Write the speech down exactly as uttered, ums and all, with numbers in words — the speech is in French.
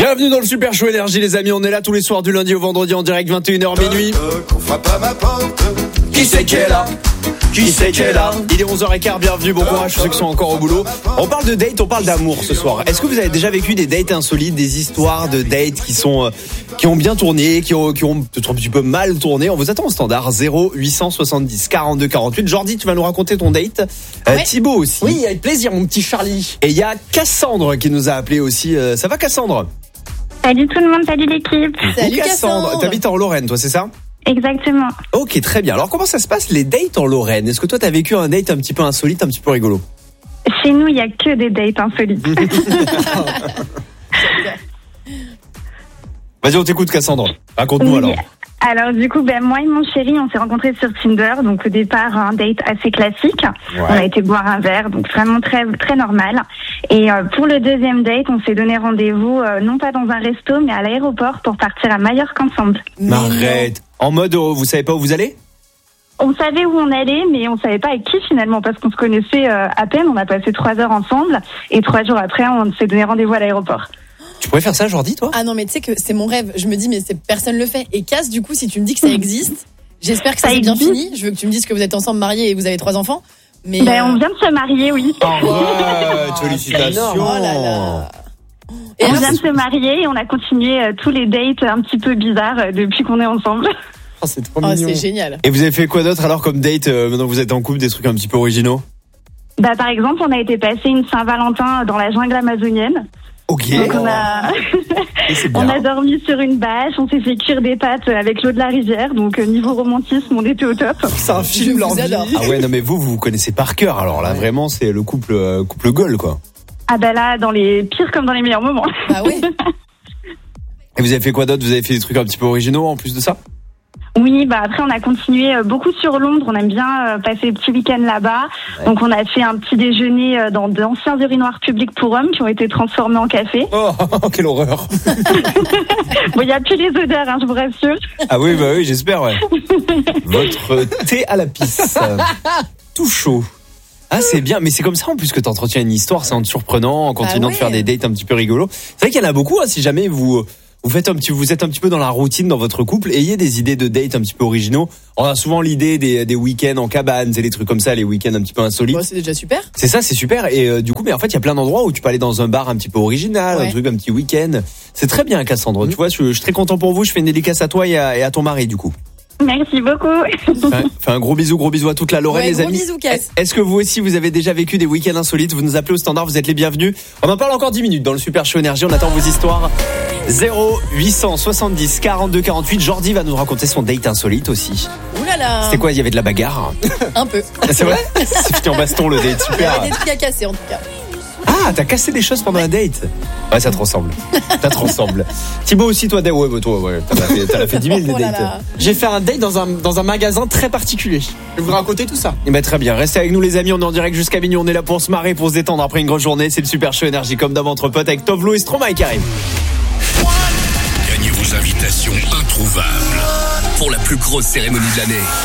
Bienvenue dans le Super Show Énergie les amis, on est là tous les soirs du lundi au vendredi en direct vingt et une heures minuit. Qu'on frappe à ma porte. Qui c'est qui est là? Qui c'est qui est là? Il est onze heures quinze, bienvenue, bon courage pour ceux qui sont encore au boulot. On parle de date, on parle d'amour ce soir. Est-ce que vous avez déjà vécu des dates insolites, des histoires de dates qui sont euh, qui ont bien tourné, qui ont qui ont peut-être un petit peu mal tourné? On vous attend au standard zéro huit cent soixante-dix quarante-deux quarante-huit. Jordi, tu vas nous raconter ton date. Euh, Ouais. Thibaut aussi. Oui, avec plaisir, mon petit Charlie. Et il y a Cassandre qui nous a appelé aussi. Euh, ça va Cassandre? Salut tout le monde, salut l'équipe. Salut Cassandre. Cassandre. T'habites en Lorraine, toi, c'est ça? Exactement. Ok, très bien. Alors comment ça se passe les dates en Lorraine? Est-ce que toi t'as vécu un date un petit peu insolite, un petit peu rigolo? Chez nous, il n'y a que des dates insolites. Vas-y, on t'écoute Cassandre. Raconte-nous Oui. alors. Alors du coup, ben, moi et mon chéri, on s'est rencontrés sur Tinder. Donc au départ, un date assez classique. Ouais. On a été boire un verre, donc vraiment très très normal. Et euh, pour le deuxième date, on s'est donné rendez-vous, euh, non pas dans un resto, mais à l'aéroport pour partir à Majorque ensemble. Mais Arrête. En mode, euh, vous savez pas où vous allez? On savait où on allait, mais on savait pas avec qui finalement, parce qu'on se connaissait euh, à peine. On a passé trois heures ensemble, et trois jours après, on s'est donné rendez-vous à l'aéroport. Tu pourrais faire ça, Jordi, toi? Ah non, mais tu sais que c'est mon rêve. Je me dis, mais c'est, personne le fait. Et Cass, du coup, si tu me dis que ça existe, j'espère que ça, Ça s'est bien existe. fini. Je veux que tu me dises que vous êtes ensemble mariés et vous avez trois enfants. Mais Ben, euh, on vient de se marier, oui. Arrête, c'est félicitations. énorme. Oh là là. Et On alors, vient de se marier et on a continué euh, tous les dates un petit peu bizarres euh, depuis qu'on est ensemble. Oh, c'est trop oh, mignon. c'est génial. Et vous avez fait quoi d'autre alors comme date euh, maintenant que vous êtes en couple, des trucs un petit peu originaux? Bah, par exemple, on a été passer une Saint-Valentin dans la jungle amazonienne. Ok. Donc on a, Et c'est on bien. a dormi sur une bâche, on s'est fait cuire des pâtes avec l'eau de la rivière. Donc euh, niveau romantisme, on était au top. C'est un Je vous adore. Ah ouais, non mais vous, vous vous connaissez par cœur. Alors là, vraiment, c'est le couple euh, couple goal, quoi. Ah bah là, dans les pires comme dans les meilleurs moments. Bah oui. Et vous avez fait quoi d'autre? Vous avez fait des trucs un petit peu originaux en plus de ça? Oui, bah après on a continué euh, beaucoup sur Londres. On aime bien euh, passer le petit week-end là-bas. Donc on a fait un petit déjeuner euh, dans d'anciens urinoirs publics pour hommes qui ont été transformés en café. Oh, quelle horreur. Bon, il y a plus les odeurs, hein, je vous rassure. Ah oui, bah oui, j'espère, ouais. Votre thé à la pisse. Tout chaud. Ah, c'est bien, mais c'est comme ça en plus que t'entretiens une histoire, c'est en te surprenant, en continuant Ah ouais. de faire des dates un petit peu rigolos. C'est vrai qu'il y en a beaucoup, hein, si jamais vous vous faites un petit, vous êtes un petit peu dans la routine dans votre couple, ayez des idées de dates un petit peu originaux. On a souvent l'idée des, des week-ends en cabane, c'est des trucs comme ça, les week-ends un petit peu insolites. Bon, c'est déjà super. C'est ça, c'est super. Et euh, du coup, mais en fait, il y a plein d'endroits où tu peux aller dans un bar un petit peu original, Ouais. un truc, un petit week-end. C'est très bien, Cassandre. Mhm. Tu vois, je, je suis très content pour vous. Je fais une dédicace à toi et à, et à ton mari, du coup. Merci beaucoup. Enfin, enfin, un gros bisou, gros bisou à toute la Lorraine, Ouais, les gros amis. bisous, Cass. Est-ce que vous aussi, vous avez déjà vécu des week-ends insolites? Vous nous appelez au standard, vous êtes les bienvenus. On en parle encore dix minutes dans le Super Show Énergie. On attend vos histoires. zéro huit cent soixante-dix quarante-deux quarante-huit. Jordi va nous raconter son date insolite aussi. Ouh là là. C'était quoi? Il y avait de la bagarre? Un peu. C'est vrai? C'est fini en baston le date, Il y avait super. des trucs à casser en tout cas. Ah, t'as cassé des choses pendant la date? Ouais, ça te ressemble. Ça te ressemble. Thibaut aussi, toi, date. Ouais, bah, toi, ouais. T'en as fait, t'en as fait dix mille des Oh là dates. là. J'ai fait un date dans un, dans un magasin très particulier. Je vais vous raconter tout ça. Eh ben, très bien. Restez avec nous, les amis. On est en direct jusqu'à minuit. On est là pour se marrer, pour se détendre après une grosse journée. C'est le Super Show Énergie, comme d'hab entre potes, avec Tovlo et Stromae qui arrive. Gagnez vos invitations introuvables pour la plus grosse cérémonie de l'année.